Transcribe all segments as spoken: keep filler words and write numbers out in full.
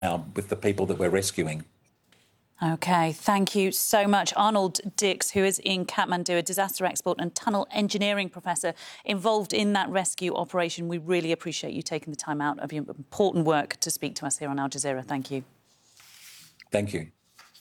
now with the people that we're rescuing. OK, thank you so much. Arnold Dix, who is in Kathmandu, a disaster expert and tunnel engineering professor involved in that rescue operation. We really appreciate you taking the time out of your important work to speak to us here on Al Jazeera. Thank you. Thank you.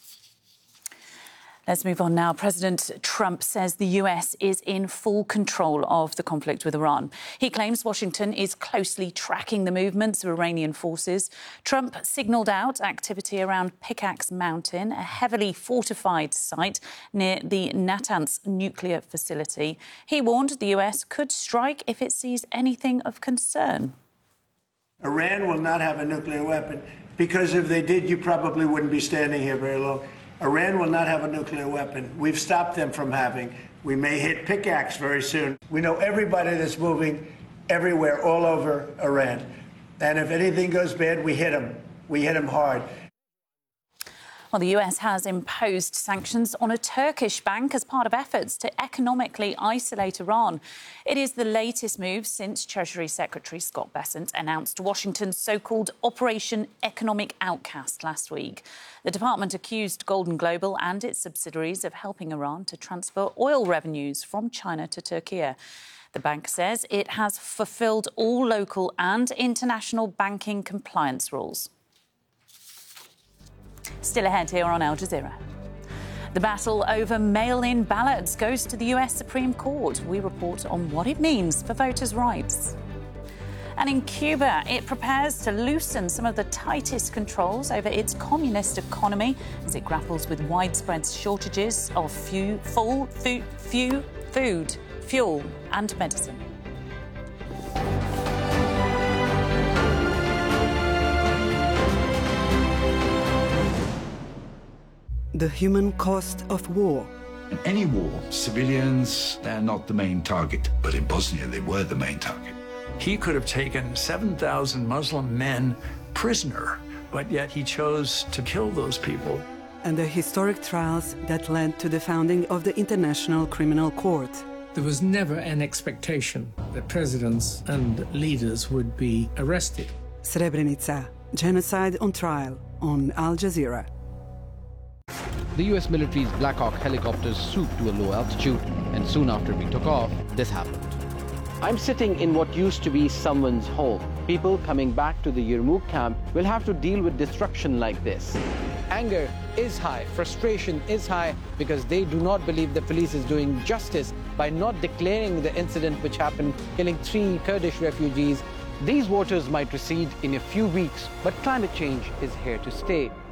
Let's move on now. President Trump says the U S is in full control of the conflict with Iran. He claims Washington is closely tracking the movements of Iranian forces. Trump signalled out activity around Pickaxe Mountain, a heavily fortified site near the Natanz nuclear facility. He warned the U S could strike if it sees anything of concern. Iran will not have a nuclear weapon, because if they did, you probably wouldn't be standing here very long. Iran will not have a nuclear weapon. We've stopped them from having. We may hit Pickaxe very soon. We know everybody that's moving everywhere, all over Iran. And if anything goes bad, we hit them. We hit them hard. Well, the U S has imposed sanctions on a Turkish bank as part of efforts to economically isolate Iran. It is the latest move since Treasury Secretary Scott Bessent announced Washington's so-called Operation Economic Outcast last week. The department accused Golden Global and its subsidiaries of helping Iran to transfer oil revenues from China to Turkey. The bank says it has fulfilled all local and international banking compliance rules. Still ahead here on Al Jazeera. The battle over mail-in ballots goes to the U S Supreme Court. We report on what it means for voters' rights. And in Cuba, it prepares to loosen some of the tightest controls over its communist economy as it grapples with widespread shortages of few, full, food, few, food, fuel and medicine. The human cost of war. In any war, civilians, they're not the main target. But in Bosnia, they were the main target. He could have taken seven thousand Muslim men prisoner, but yet he chose to kill those people. And the historic trials that led to the founding of the International Criminal Court. There was never an expectation that presidents and leaders would be arrested. Srebrenica, genocide on trial on Al Jazeera. The U S military's Black Hawk helicopters swooped to a low altitude, and soon after we took off, this happened. I'm sitting in what used to be someone's home. People coming back to the Yarmouk camp will have to deal with destruction like this. Anger is high, frustration is high, because they do not believe the police is doing justice by not declaring the incident which happened, killing three Kurdish refugees. These waters might recede in a few weeks, but climate change is here to stay.